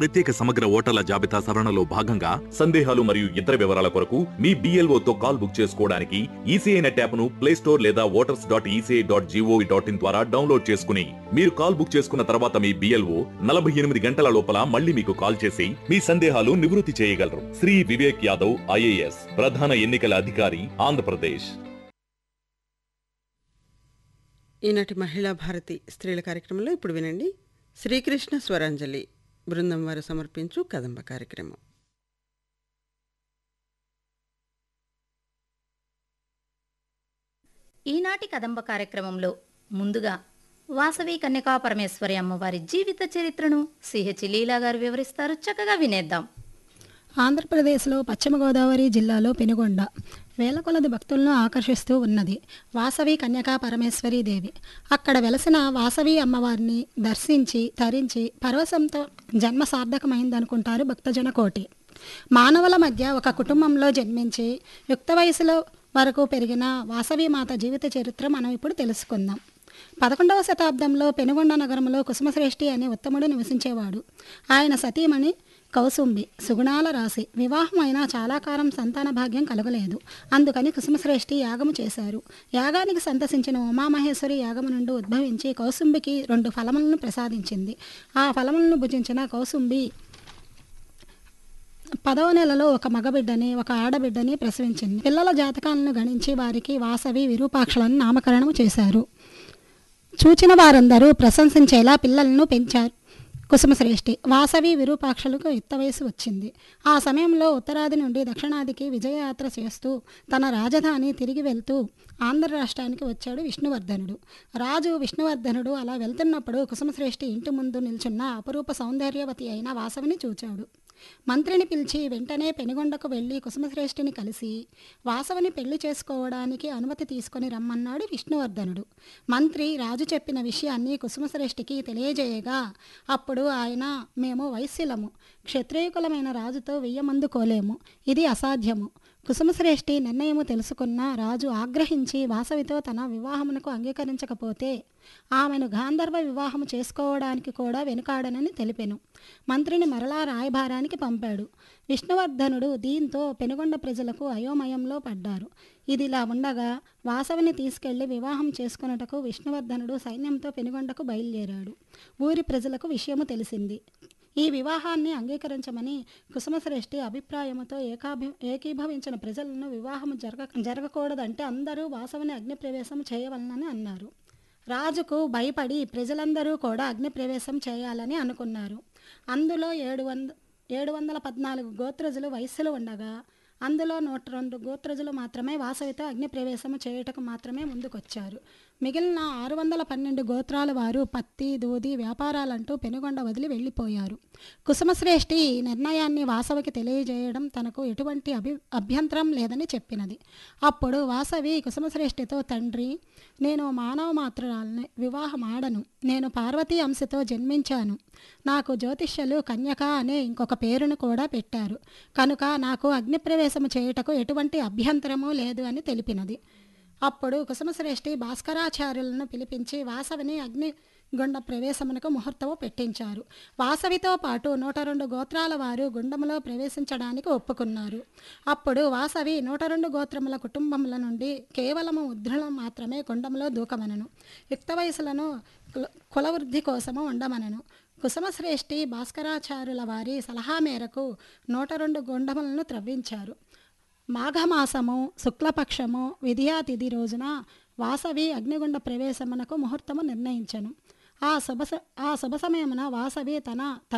ప్రత్యేక సమగ్ర ఓటర్ల జాబితా సవరణలో భాగంగా సందేహాలు మరియు ఇతర వివరాల కొరకు మీ BLO తో కాల్ బుక్ చేసుకోవడానికి ఈసీఐ నెట్ యాప్ ను ప్లే స్టోర్ లేదా voters.eci.gov.in ద్వారా డౌన్లోడ్ చేసుకుని మీరు కాల్ బుక్ చేసుకున్న తర్వాత మీ BLO 48 గంటల లోపల మళ్ళీ మీకు కాల్ చేసి మీ సందేహాలు నివృత్తి చేయగలరు. శ్రీ వివేక్ యాదవ్ IAS, ప్రధాన ఎన్నికల అధికారి, ఆంధ్రప్రదేశ్. ఈనాటి మహిళా భారతి స్త్రీల కార్యక్రమంలో ఇప్పుడు వినండి శ్రీకృష్ణ స్వరాంజలి బృందం వారు సమర్పించు కదంబ కార్యక్రమం. ఈనాటి కదంబ కార్యక్రమంలో ముందుగా వాసవి కన్యకా పరమేశ్వరి అమ్మవారి జీవిత చరిత్రను సిహెచ్ లీలా గారు వివరిస్తారు. చక్కగా వినేద్దాం. ఆంధ్రప్రదేశ్లో పశ్చిమ గోదావరి జిల్లాలో పెనుగొండ వేల కొలది భక్తులను ఆకర్షిస్తూ ఉన్నది వాసవి కన్యకా పరమేశ్వరీ దేవి. అక్కడ వెలసిన వాసవి అమ్మవారిని దర్శించి తరించి పరవశంతో జన్మ సార్థకమైందనుకుంటారు భక్తజన కోటి. మానవుల మధ్య ఒక కుటుంబంలో జన్మించి యుక్త వయసులో వరకు పెరిగిన వాసవి మాత జీవిత చరిత్ర మనం ఇప్పుడు తెలుసుకుందాం. 11వ శతాబ్దంలో పెనుగొండ నగరంలో కుసుమశ్రేష్ఠి అనే ఉత్తముడు నివసించేవాడు. ఆయన సతీమణి కౌసుంబి సుగుణాల రాశి. వివాహం అయినా చాలా కాలం సంతాన భాగ్యం కలగలేదు. అందుకని కుసుమశ్రేష్ఠి యాగము చేశారు. యాగానికి సంతసించిన ఉమామహేశ్వరి యాగము నుండి ఉద్భవించి కౌసుంబికి 2 ఫలములను ప్రసాదించింది. ఆ ఫలములను భుజించిన కౌసుంబి 10వ నెలలో ఒక మగబిడ్డని ఒక ఆడబిడ్డని ప్రసవించింది. పిల్లల జాతకాలను గణించి వారికి వాసవి విరూపాక్షలను నామకరణం చేశారు. చూచిన వారందరూ ప్రశంసించేలా పిల్లలను పెంచారు కుసుమశ్రేష్ఠి. వాసవి విరూపాక్షలకు యుక్త వయసు వచ్చింది. ఆ సమయంలో ఉత్తరాది నుండి దక్షిణాదికి విజయయాత్ర చేస్తూ తన రాజధాని తిరిగి వెళ్తూ ఆంధ్ర రాష్ట్రానికి వచ్చాడు విష్ణువర్ధనుడు. రాజు విష్ణువర్ధనుడు అలా వెళ్తున్నప్పుడు కుసుమశ్రేష్ఠి ఇంటి ముందు నిల్చున్న అపరూప సౌందర్యవతి అయిన వాసవిని చూచాడు. మంత్రిని పిలిచి వెంటనే పెనుగొండకు వెళ్ళి కుసుమశ్రేష్ఠిని కలిసి వాసవిని పెళ్లి చేసుకోవడానికి అనుమతి తీసుకొని రమ్మన్నాడు విష్ణువర్ధనుడు. మంత్రి రాజు చెప్పిన విషయాన్ని కుసుమశ్రేష్ఠికి తెలియజేయగా అప్పుడు ఆయన, మేము వైశ్యులము, క్షత్రియుకులమైన రాజుతో వెయ్యమందుకోలేము, ఇది అసాధ్యము. కుసుమశ్రేష్ఠి నిర్ణయము తెలుసుకున్న రాజు ఆగ్రహించి వాసవితో తన వివాహమునకు అంగీకరించకపోతే ఆమెను గాంధర్వ వివాహము చేసుకోవడానికి కూడా వెనుకాడనని తెలిపెను. మంత్రిని మరలా రాయభారానికి పంపాడు. విష్ణువర్ధనుడు దీంతో పెనుగొండ ప్రజలకు అయోమయంలో పడ్డారు. ఇదిలా ఉండగా వాసవిని తీసుకెళ్లి వివాహం చేసుకున్నటకు విష్ణువర్ధనుడు సైన్యంతో పెనుగొండకు బయలుదేరాడు. ఊరి ప్రజలకు విషయము తెలిసింది. ఈ వివాహాన్ని అంగీకరించమని కుసుమశ్రేష్ఠి అభిప్రాయముతో ఏకీభవించిన ప్రజలను వివాహము జరగకూడదంటే అందరూ వాసవిని అగ్నిప్రవేశం చేయవలనని అన్నారు. రాజుకు భయపడి ప్రజలందరూ కూడా అగ్నిప్రవేశం చేయాలని అనుకున్నారు. అందులో 714 గోత్రజులు వైశ్యులు ఉండగా అందులో 102 గోత్రజులు మాత్రమే వాసవితో అగ్నిప్రవేశము చేయుటకు మాత్రమే ముందుకొచ్చారు. మిగిలిన 612 గోత్రాల వారు పత్తి, దూది వ్యాపారాలంటూ పెనుగొండ వదిలి వెళ్ళిపోయారు. కుసుమశ్రేష్ఠి ఈ నిర్ణయాన్ని వాసవికి తెలియజేయడం తనకు ఎటువంటి అభ్యంతరం లేదని చెప్పినది. అప్పుడు వాసవి కుసుమశ్రేష్ఠితో, తండ్రి, నేను మానవ మాత్రాలని వివాహం ఆడను. నేను పార్వతీ అంశతో జన్మించాను. నాకు జ్యోతిష్యులు కన్యక అనే ఇంకొక పేరును కూడా పెట్టారు. కనుక నాకు అగ్నిప్రవేశము చేయుటకు ఎటువంటి అభ్యంతరము లేదు అని తెలిపినది. అప్పుడు కుసుమశ్రేష్ఠి భాస్కరాచార్యులను పిలిపించి వాసవిని అగ్నిగుండ ప్రవేశమునకు ముహూర్తము పెట్టించారు. వాసవితో పాటు 102 గోత్రాల వారు గుండములో ప్రవేశించడానికి ఒప్పుకున్నారు. అప్పుడు వాసవి 102 గోత్రముల కుటుంబముల నుండి కేవలము ఉద్రులను మాత్రమే గుండంలో దూకమనను, యుక్త వయసులను కులవృద్ధి కోసము ఉండమనను. కుసుమశ్రేష్ఠి భాస్కరాచార్యుల వారి సలహా మేరకు 102 గుండములను త్రవ్వించారు. మాఘమాసము శుక్లపక్షము విధియాతిథి రోజున వాసవి అగ్నిగుండ ప్రవేశమునకు ముహూర్తము నిర్ణయించను. ఆ శుభ సమయమున వాసవి తన